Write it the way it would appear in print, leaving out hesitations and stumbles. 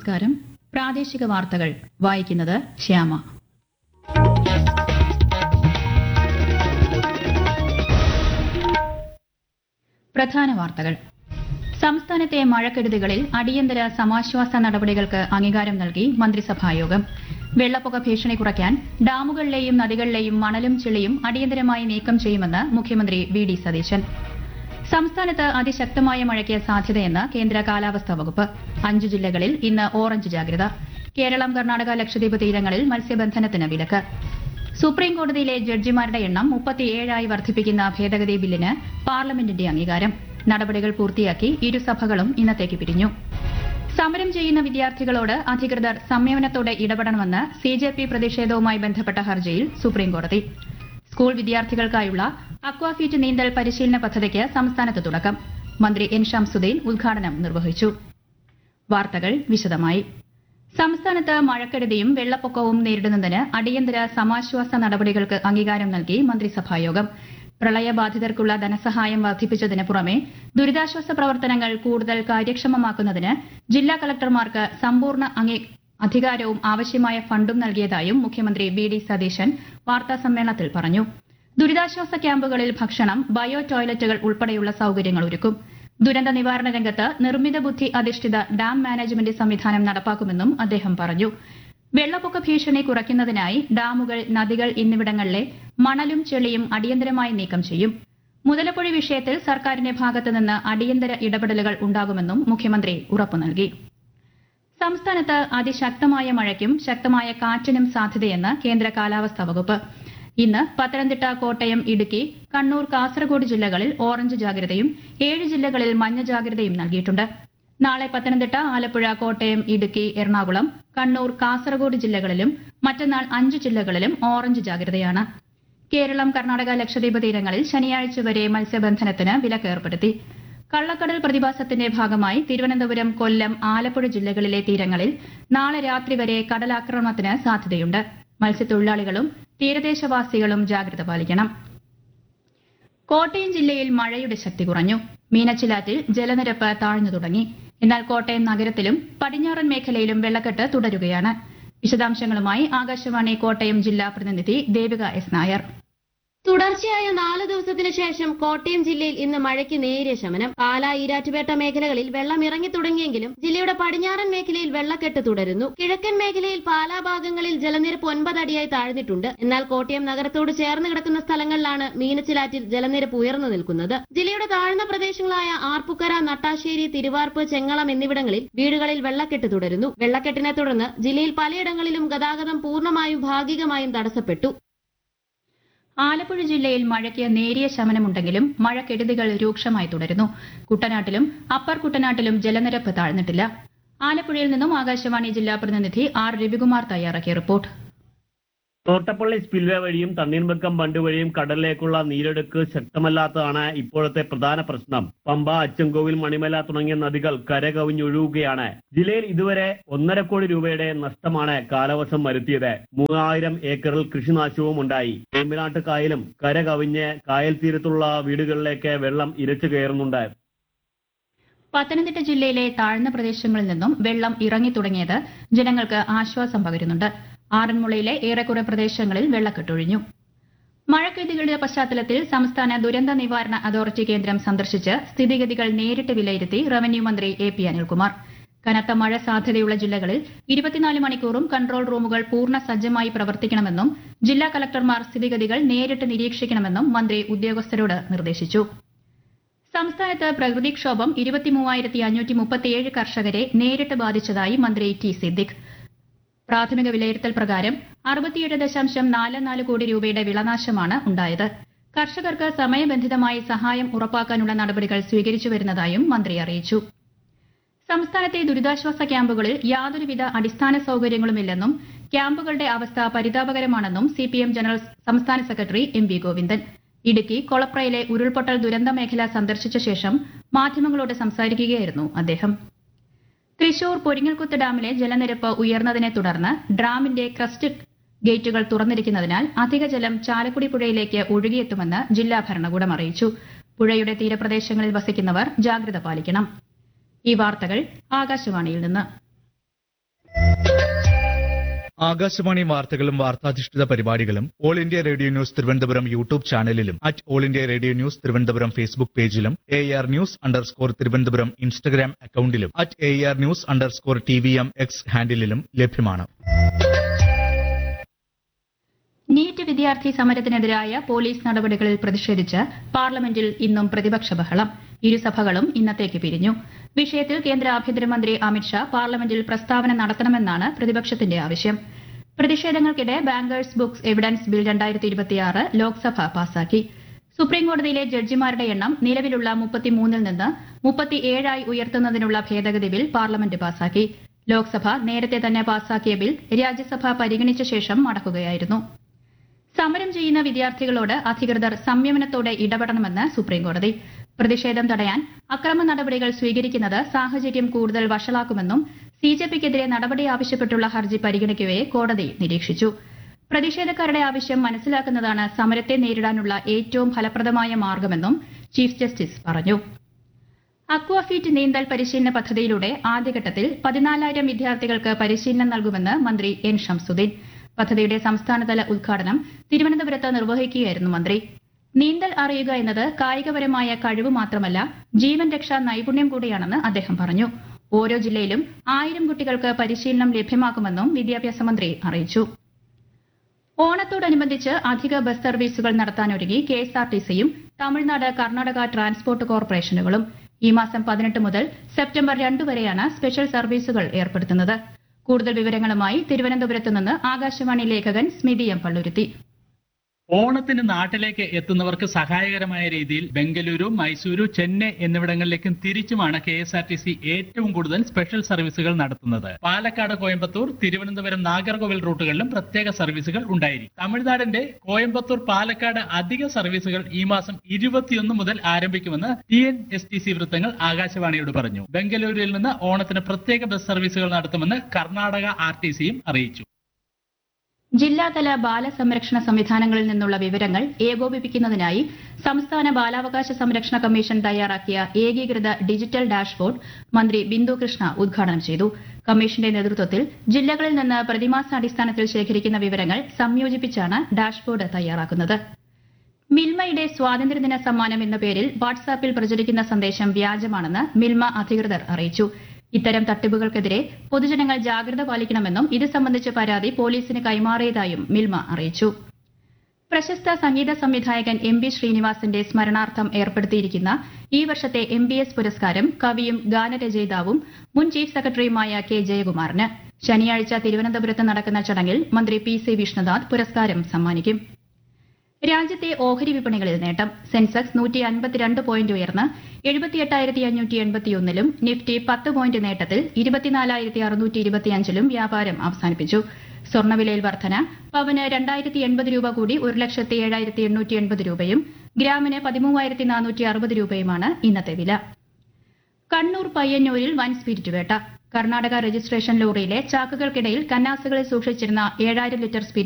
നമസ്കാരം. പ്രാദേശിക വാർത്തകൾ വായിക്കുന്നത് ശ്യാമ. പ്രധാന വാർത്തകൾ. സംസ്ഥാനത്തെ മഴക്കെടുതികളിൽ അടിയന്തര സമാശ്വാസ നടപടികൾക്ക് അംഗീകാരം നൽകി മന്ത്രിസഭായോഗം. വെള്ളപ്പൊക്ക ഭീഷണി കുറയ്ക്കാൻ ഡാമുകളിലെയും നദികളിലെയും മണലും ചെളിയും അടിയന്തരമായി നീക്കം ചെയ്യുമെന്ന് മുഖ്യമന്ത്രി വി.ഡി. സതീശൻ. സംസ്ഥാനത്ത് അതിശക്തമായ മഴയ്ക്ക് സാധ്യതയെന്ന് കേന്ദ്ര കാലാവസ്ഥാ വകുപ്പ്. 5 ജില്ലകളിൽ ഇന്ന് ഓറഞ്ച് ജാഗ്രത. കേരളം, കർണാടക, ലക്ഷദ്വീപ് തീരങ്ങളിൽ മത്സ്യബന്ധനത്തിന് വിലക്ക്. സുപ്രീംകോടതിയിലെ ജഡ്ജിമാരുടെ എണ്ണം 37 വർദ്ധിപ്പിക്കുന്ന ഭേദഗതി ബില്ലിന് പാർലമെന്റിന്റെ അംഗീകാരം. നടപടികൾ പൂർത്തിയാക്കി ഇരുസഭകളും ഇന്നത്തേക്ക് പിരിഞ്ഞു. സമരം ചെയ്യുന്ന വിദ്യാർത്ഥികളോട് അധികൃതർ സംയമനത്തോടെ ഇടപെടണമെന്ന് സിജെപി പ്രതിഷേധവുമായി ബന്ധപ്പെട്ട ഹർജിയിൽ സുപ്രീംകോടതി. സ്കൂൾ വിദ്യാർത്ഥികൾക്കായുള്ള അക്വാഫീറ്റ് നീന്തൽ പരിശീലന പദ്ധതിക്ക് സംസ്ഥാനത്ത് തുടക്കം. മന്ത്രി എൻ ഷംസുദ്ദീൻ ഉദ്ഘാടനം നിർവഹിച്ചു. വാർത്തകൾ വിശദമായി. സംസ്ഥാനത്ത് മഴക്കെടുതിയും വെള്ളപ്പൊക്കവും നേരിടുന്നതിന് അടിയന്തര സമാശ്വാസ നടപടികൾക്ക് അംഗീകാരം നൽകി മന്ത്രിസഭായോഗം. പ്രളയബാധിതർക്കുള്ള ധനസഹായം വർദ്ധിപ്പിച്ചതിന് പുറമെ ദുരിതാശ്വാസ പ്രവർത്തനങ്ങൾ കൂടുതൽ കാര്യക്ഷമമാക്കുന്നതിന് ജില്ലാ കളക്ടർമാർക്ക് സമ്പൂർണ്ണ അധികാരവും ആവശ്യമായ ഫണ്ടും നൽകിയതായും മുഖ്യമന്ത്രി വി.ഡി. സതീശൻ വാർത്താസമ്മേളനത്തിൽ പറഞ്ഞു. ദുരിതാശ്വാസ ക്യാമ്പുകളിൽ ഭക്ഷണം, ബയോ ടോയ്ലറ്റുകൾ ഉൾപ്പെടെയുള്ള സൌകര്യങ്ങൾ ഒരുക്കും. ദുരന്ത നിവാരണ രംഗത്ത് നിർമ്മിത ബുദ്ധി അധിഷ്ഠിത ഡാം മാനേജ്മെന്റ് സംവിധാനം നടപ്പാക്കുമെന്നും അദ്ദേഹം പറഞ്ഞു. വെള്ളപ്പൊക്ക ഭീഷണി കുറയ്ക്കുന്നതിനായി ഡാമുകൾ, നദികൾ എന്നിവിടങ്ങളിലെ മണലും ചെളിയും അടിയന്തരമായി നീക്കം ചെയ്യും. മുതലപ്പുഴ വിഷയത്തിൽ സർക്കാരിന്റെ ഭാഗത്തുനിന്ന് അടിയന്തര ഇടപെടലുകൾ ഉണ്ടാകുമെന്നും മുഖ്യമന്ത്രി ഉറപ്പു നൽകി. സംസ്ഥാനത്ത് അതിശക്തമായ മഴയ്ക്കും ശക്തമായ കാറ്റിനും സാധ്യതയെന്ന് കേന്ദ്ര കാലാവസ്ഥാ വകുപ്പ്. ഇന്ന് പത്തനംതിട്ട, കോട്ടയം, ഇടുക്കി, കണ്ണൂർ, കാസർഗോഡ് ജില്ലകളിൽ ഓറഞ്ച് ജാഗ്രതയും 7 ജില്ലകളിൽ മഞ്ഞ ജാഗ്രതയും നൽകിയിട്ടുണ്ട്. നാളെ പത്തനംതിട്ട, ആലപ്പുഴ, കോട്ടയം, ഇടുക്കി, എറണാകുളം, കണ്ണൂർ, കാസർഗോഡ് ജില്ലകളിലും മറ്റന്നാൾ 5 ജില്ലകളിലും ഓറഞ്ച് ജാഗ്രതയാണ്. കേരളം, കർണാടക, ലക്ഷദ്വീപ് തീരങ്ങളിൽ ശനിയാഴ്ച വരെ മത്സ്യബന്ധനത്തിന് വിലക്ക് ഏർപ്പെടുത്തി. കള്ളക്കടൽ പ്രതിഭാസത്തിന്റെ ഭാഗമായി തിരുവനന്തപുരം, കൊല്ലം, ആലപ്പുഴ ജില്ലകളിലെ തീരങ്ങളിൽ നാളെ രാത്രി വരെ കടലാക്രമണത്തിന് സാധ്യതയുണ്ട്. മത്സ്യത്തൊഴിലാളികളും തീരദേശവാസികളും ജാഗ്രത പാലിക്കണം. കോട്ടയം ജില്ലയിൽ മഴയുടെ ശക്തി കുറഞ്ഞു. മീനച്ചിലാറ്റിൽ ജലനിരപ്പ് താഴ്ന്നു തുടങ്ങി. എന്നാൽ കോട്ടയം നഗരത്തിലും പടിഞ്ഞാറൻ മേഖലയിലും വെള്ളക്കെട്ട് തുടരുകയാണ്. വിശദാംശങ്ങളുമായി ആകാശവാണി കോട്ടയം ജില്ലാ പ്രതിനിധി ദേവിക എസ്. നായർ. തുടർച്ചയായ 4 ദിവസത്തിനു ശേഷം കോട്ടയം ജില്ലയിൽ ഇന്ന് മഴയ്ക്ക് നേരിയ ശമനം. പാലാ, ഈരാറ്റുപേട്ട മേഖലകളിൽ വെള്ളം ഇറങ്ങി തുടങ്ങിയെങ്കിലും ജില്ലയുടെ പടിഞ്ഞാറൻ മേഖലയിൽ വെള്ളക്കെട്ട് തുടരുന്നു. കിഴക്കൻ മേഖലയിൽ പാലാ ഭാഗങ്ങളിൽ ജലനിരപ്പ് 9 അടിയായി താഴ്ന്നിട്ടുണ്ട്. എന്നാൽ കോട്ടയം നഗരത്തോട് ചേർന്ന് കിടക്കുന്ന സ്ഥലങ്ങളിലാണ് മീനച്ചിലാറ്റിൽ ജലനിരപ്പ് ഉയർന്നു നിൽക്കുന്നത്. ജില്ലയുടെ താഴ്ന്ന പ്രദേശങ്ങളായ ആർപ്പുക്കര, നട്ടാശ്ശേരി, തിരുവാർപ്പ്, ചെങ്ങളം എന്നിവിടങ്ങളിൽ വീടുകളിൽ വെള്ളക്കെട്ട് തുടരുന്നു. വെള്ളക്കെട്ടിനെ തുടർന്ന് ജില്ലയിൽ പലയിടങ്ങളിലും ഗതാഗതം പൂർണ്ണമായും ഭാഗികമായും തടസ്സപ്പെട്ടു. ആലപ്പുഴ ജില്ലയിൽ മഴയ്ക്ക് നേരിയ ശമനമുണ്ടെങ്കിലും മഴക്കെടുതികൾ രൂക്ഷമായി തുടരുന്നു. കുട്ടനാട്ടിലും അപ്പർ കുട്ടനാട്ടിലും ജലനിരപ്പ് താഴ്ന്നിട്ടില്ല. ആലപ്പുഴയിൽ നിന്നും ആകാശവാണി ജില്ലാ പ്രതിനിധി ആർ. രവികുമാർ തയ്യാറാക്കിയ റിപ്പോർട്ട്. തോട്ടപ്പള്ളി സ്പിൽവേ വഴിയും തണ്ണീർമുക്കം ബണ്ട് വഴിയും കടലിലേക്കുള്ള നീരൊഴുക്ക് ശക്തമല്ലാത്തതാണ് ഇപ്പോഴത്തെ പ്രധാന പ്രശ്നം. പമ്പ, അച്ചൻകോവിൽ, മണിമല തുടങ്ങിയ നദികൾ കരകവിഞ്ഞൊഴുകുകയാണ്. ജില്ലയിൽ ഇതുവരെ 1.5 കോടി രൂപയുടെ നഷ്ടമാണ് കാലവർഷം വരുത്തിയത്. 3000 ഏക്കറിൽ കൃഷിനാശവും ഉണ്ടായി. വേമ്പനാട്ട് കായലും കരകവിഞ്ഞ് കായൽ തീരത്തുള്ള വീടുകളിലേക്ക് വെള്ളം ഇരച്ചു കയറുന്നുണ്ട്. പത്തനംതിട്ട ജില്ലയിലെ താഴ്ന്ന പ്രദേശങ്ങളിൽ നിന്നും വെള്ളം ഇറങ്ങി തുടങ്ങിയത് ജനങ്ങൾക്ക് ആശ്വാസം പകരുന്നുണ്ട്. ആറന്മുളയിലെ ഏറെക്കുറെ പ്രദേശങ്ങളിൽ വെള്ളക്കെട്ടൊഴിഞ്ഞു. മഴക്കെടുതികളുടെ പശ്ചാത്തലത്തിൽ സംസ്ഥാന ദുരന്ത നിവാരണ അതോറിറ്റി കേന്ദ്രം സന്ദർശിച്ച് സ്ഥിതിഗതികൾ നേരിട്ട് വിലയിരുത്തി റവന്യൂ മന്ത്രി എ.പി. അനിൽകുമാർ. കനത്ത മഴ സാധ്യതയുള്ള ജില്ലകളിൽ 24 മണിക്കൂറും കൺട്രോൾ റൂമുകൾ പൂർണ്ണ സജ്ജമായി പ്രവർത്തിക്കണമെന്നും ജില്ലാ കളക്ടർമാർ സ്ഥിതിഗതികൾ നേരിട്ട് നിരീക്ഷിക്കണമെന്നും മന്ത്രി ഉദ്യോഗസ്ഥരോട് നിർദ്ദേശിച്ചു. സംസ്ഥാനത്ത് പ്രകൃതിക്ഷോഭം 23,537 കർഷകരെ നേരിട്ട് ബാധിച്ചതായി മന്ത്രി ടി. സിദ്ദിഖ്. പ്രാഥമിക വിലയിരുത്തൽ പ്രകാരം 67.44 കോടി രൂപയുടെ വിളനാശമാണ് ഉണ്ടായത്. കർഷകർക്ക് സമയബന്ധിതമായി സഹായം ഉറപ്പാക്കാനുള്ള നടപടികൾ സ്വീകരിച്ചു വരുന്നതായും മന്ത്രി അറിയിച്ചു. സംസ്ഥാനത്തെ ദുരിതാശ്വാസ ക്യാമ്പുകളിൽ യാതൊരുവിധ അടിസ്ഥാന സൌകര്യങ്ങളുമില്ലെന്നും ക്യാമ്പുകളുടെ അവസ്ഥ പരിതാപകരമാണെന്നും സിപിഎം ജനറൽ സംസ്ഥാന secretary M. V. Govindan Idukki കൊളപ്രയിലെ ഉരുൾപൊട്ടൽ ദുരന്ത മേഖല സന്ദർശിച്ച ശേഷം മാധ്യമങ്ങളോട് സംസാരിക്കുകയായിരുന്നു അദ്ദേഹം. തൃശൂർ പൊരിങ്ങൽകുത്ത് ഡാമിലെ ജലനിരപ്പ് ഉയർന്നതിനെ തുടർന്ന് ഡാമിന്റെ ക്രസ്റ്റ് ഗേറ്റുകൾ തുറന്നിരിക്കുന്നതിനാൽ അധിക ജലം ചാലക്കുടി പുഴയിലേക്ക് ഒഴുകിയെത്തുമെന്ന് ജില്ലാ ഭരണകൂടം അറിയിച്ചു. പുഴയുടെ തീരപ്രദേശങ്ങളിൽ വസിക്കുന്നവർ ജാഗ്രത പാലിക്കണം. ഈ വാർത്തകൾ ആകാശവാണിയിൽ നിന്ന്. ആകാശവാണി വാർത്തകളും വാർത്താധിഷ്ഠിത പരിപാടികളും all India radio news Thiruvananthapuram YouTube ചാനലിലും all India radio news Thiruvananthapuram Facebook പേജിലും AR ന്യൂസ് തിരുവനന്തപുരം ഇൻസ്റ്റഗ്രാം അക്കൌണ്ടിലും AR ന്യൂസ് TVM X ഹാൻഡിലും ലഭ്യമാണ്. നീറ്റ് വിദ്യാർത്ഥി സമരത്തിനെതിരായ പോലീസ് നടപടികളിൽ പ്രതിഷേധിച്ച് പാർലമെന്റിൽ ഇന്നും പ്രതിപക്ഷ ബഹളം. ഇരുസഭകളും ഇന്നത്തേക്ക് പിരിഞ്ഞു. വിഷയത്തിൽ കേന്ദ്ര ആഭ്യന്തരമന്ത്രി അമിത്ഷാ പാർലമെന്റിൽ പ്രസ്താവന നടത്തണമെന്നാണ് പ്രതിപക്ഷത്തിന്റെ ആവശ്യം. പ്രതിഷേധങ്ങൾക്കിടെ bankers books evidence bill 2026 Lok Sabha പാസാക്കി. സുപ്രീംകോടതിയിലെ ജഡ്ജിമാരുടെ എണ്ണം നിലവിലുള്ള 33-ൽ നിന്ന് 37 ഉയർത്തുന്നതിനുള്ള ഭേദഗതി ബിൽ പാർലമെന്റ് പാസാക്കി. ലോക്സഭ നേരത്തെ തന്നെ പാസാക്കിയ ബിൽ രാജ്യസഭ പരിഗണിച്ച ശേഷം മടക്കുകയായിരുന്നു. സമരം ചെയ്യുന്ന വിദ്യാർത്ഥികളോട് അധികൃതർ സംയമനത്തോടെ ഇടപെടണമെന്ന് സുപ്രീംകോടതി. പ്രതിഷേധം തടയാൻ അക്രമ നടപടികൾ സ്വീകരിക്കുന്നത് സാഹചര്യം കൂടുതൽ വഷളാക്കുമെന്നും CJPക്കെതിരെ നടപടി ആവശ്യപ്പെട്ടുള്ള ഹർജി പരിഗണിക്കവേ കോടതി നിരീക്ഷിച്ചു. പ്രതിഷേധക്കാരുടെ ആവശ്യം മനസ്സിലാക്കുന്നതാണ് സമരത്തെ നേരിടാനുള്ള ഏറ്റവും ഫലപ്രദമായ മാർഗമെന്നും ചീഫ് ജസ്റ്റിസ് പറഞ്ഞു. അക്വാഫീറ്റ് നീന്തൽ പരിശീലന പദ്ധതിയിലൂടെ ആദ്യഘട്ടത്തിൽ 14,000 വിദ്യാർത്ഥികൾക്ക് പരിശീലനം നൽകുമെന്ന് മന്ത്രി N. ഷംസുദ്ദീൻ. പദ്ധതിയുടെ സംസ്ഥാനതല ഉദ്ഘാടനം തിരുവനന്തപുരത്ത് നിർവഹിക്കുകയായിരുന്നു മന്ത്രി. നീന്തൽ അറിയുക എന്നത് കായികപരമായ കഴിവ് മാത്രമല്ല, ജീവൻ രക്ഷാ നൈപുണ്യം കൂടിയാണെന്ന് അദ്ദേഹം പറഞ്ഞു. ഓരോ ജില്ലയിലും 1000 കുട്ടികൾക്ക് പരിശീലനം ലഭ്യമാക്കുമെന്നും വിദ്യാഭ്യാസ മന്ത്രി അറിയിച്ചു. ഓണത്തോടനുബന്ധിച്ച് അധിക ബസ് സർവീസുകൾ നടത്താനൊരുങ്ങി KSRTCയും തമിഴ്നാട് കർണാടക ട്രാൻസ്പോർട്ട് കോർപ്പറേഷനുകളും. ഈ മാസം 18 മുതൽ സെപ്റ്റംബർ 2 വരെയാണ് സ്പെഷ്യൽ സർവീസുകൾ ഏർപ്പെടുത്തുന്നത്. കൂടുതൽ വിവരങ്ങളുമായി തിരുവനന്തപുരത്ത് നിന്ന് ആകാശവാണി ലേഖകൻ സ്മിതി M. പള്ളുരുത്തി. ഓണത്തിന് നാട്ടിലേക്ക് എത്തുന്നവർക്ക് സഹായകരമായ രീതിയിൽ ബംഗലൂരു, മൈസൂരു, ചെന്നൈ എന്നിവിടങ്ങളിലേക്കും തിരിച്ചുമാണ് KSRTC ഏറ്റവും കൂടുതൽ സ്പെഷ്യൽ സർവീസുകൾ നടത്തുന്നത്. പാലക്കാട്, കോയമ്പത്തൂർ, തിരുവനന്തപുരം, നാഗർകോവിൽ റൂട്ടുകളിലും പ്രത്യേക സർവീസുകൾ ഉണ്ടായിരിക്കും. തമിഴ്നാടിന്റെ കോയമ്പത്തൂർ, പാലക്കാട് അധിക സർവീസുകൾ ഈ മാസം 21 മുതൽ ആരംഭിക്കുമെന്ന് TNSTC വൃത്തങ്ങൾ ആകാശവാണിയോട് പറഞ്ഞു. ബംഗലൂരുവിൽ നിന്ന് ഓണത്തിന് പ്രത്യേക ബസ് സർവീസുകൾ നടത്തുമെന്ന് കർണാടക RTCയും അറിയിച്ചു. ജില്ലാതല ബാലസംരക്ഷണ സംവിധാനങ്ങളിൽ നിന്നുള്ള വിവരങ്ങൾ ഏകോപിപ്പിക്കുന്നതിനായി സംസ്ഥാന ബാലാവകാശ സംരക്ഷണ കമ്മീഷൻ തയ്യാറാക്കിയ ഏകീകൃത ഡിജിറ്റൽ ഡാഷ്ബോർഡ് മന്ത്രി ബിന്ദു കൃഷ്ണ ഉദ്ഘാടനം ചെയ്തു. കമ്മീഷന്റെ നേതൃത്വത്തിൽ ജില്ലകളിൽ നിന്ന് പ്രതിമാസാടിസ്ഥാനത്തിൽ ശേഖരിക്കുന്ന വിവരങ്ങൾ സംയോജിപ്പിച്ചാണ് ഡാഷ്ബോർഡ് തയ്യാറാക്കുന്നത്. മിൽമയുടെ സ്വാതന്ത്ര്യദിന സമ്മാനം എന്ന പേരിൽ വാട്സാപ്പിൽ പ്രചരിക്കുന്ന സന്ദേശം വ്യാജമാണെന്ന് മിൽമ അധികൃതർ അറിയിച്ചു. ഇത്തരം തട്ടിപ്പുകൾക്കെതിരെ പൊതുജനങ്ങൾ ജാഗ്രത പാലിക്കണമെന്നും ഇത് സംബന്ധിച്ച പരാതി പോലീസിന് കൈമാറിയതായും മിൽമ അറിയിച്ചു. പ്രശസ്ത സംഗീത സംവിധായകൻ MB ശ്രീനിവാസന്റെ സ്മരണാർത്ഥം ഏർപ്പെടുത്തിയിരിക്കുന്ന ഈ വർഷത്തെ MBS പുരസ്കാരം കവിയും ഗാനരചയിതാവും മുൻ ചീഫ് സെക്രട്ടറിയുമായ K. ജയകുമാറിന്. ശനിയാഴ്ച തിരുവനന്തപുരത്ത് നടക്കുന്ന ചടങ്ങിൽ മന്ത്രി PC വിഷ്ണുനാഥ് പുരസ്കാരം സമ്മാനിക്കും. രാജ്യത്തെ ഓഹരി വിപണികളിൽ നേട്ടം. സെൻസെക്സ് 152 പോയിന്റ് ഉയർന്ന് 78,581-ലും നിഫ്റ്റി 10 പോയിന്റ് നേട്ടത്തിൽ 24,625-ലും വ്യാപാരം അവസാനിപ്പിച്ചു. സ്വർണ്ണവിലയിൽ വർധന. പവന് 2,080 രൂപ കൂടി 1,07,880 രൂപയും ഗ്രാമിന് 13,460 രൂപയുമാണ് ഇന്നത്തെ വില. കണ്ണൂർ പയ്യന്നൂരിൽ വൻ സ്പിരിറ്റ് വേട്ട. കർണാടക രജിസ്ട്രേഷൻ ലോറിയിലെ ചാക്കുകൾക്കിടയിൽ കന്നാസുകളിൽ സൂക്ഷിച്ചിരുന്ന 7,000 ലിറ്റർ